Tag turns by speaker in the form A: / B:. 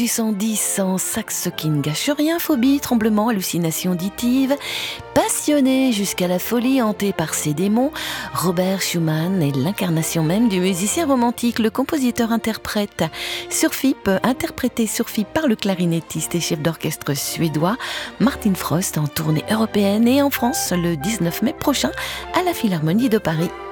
A: Du 110 en saxe qui ne gâche rien, phobie, tremblement, hallucination auditive, passionné jusqu'à la folie, hanté par ses démons, Robert Schumann est l'incarnation même du musicien romantique, le compositeur-interprète. Surfip, interprété par le clarinettiste et chef d'orchestre suédois Martin Frost en tournée européenne et en France le 19 mai prochain à la Philharmonie de Paris.